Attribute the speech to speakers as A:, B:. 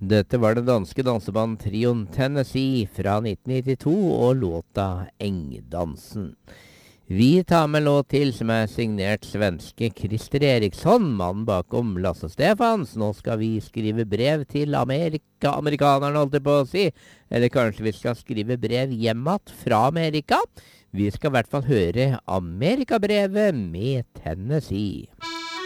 A: Dette var det danske dansebandtrioen Tennessee fra 1992 og låta Engdansen. Vi tar med en låt til som er signert svenske Christer Eriksson, mannen bakom Lasse Stefans. Nå skal vi skrive brev til amerikanerne, holdt jeg på å si. Eller kanskje vi skal skrive brev hjem att fra Amerika. Vi skal i hvert fall høre Amerikabrevet med Tennessee.